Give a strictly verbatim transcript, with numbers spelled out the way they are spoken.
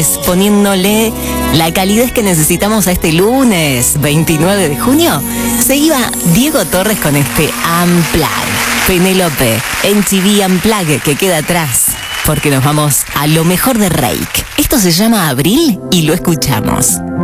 poniéndole la calidez que necesitamos a este lunes veintinueve de junio, se iba Diego Torres con este Unplug. Penélope, M T V Unplug, que queda atrás, porque nos vamos a lo mejor de Reik. Esto se llama Abril y lo escuchamos.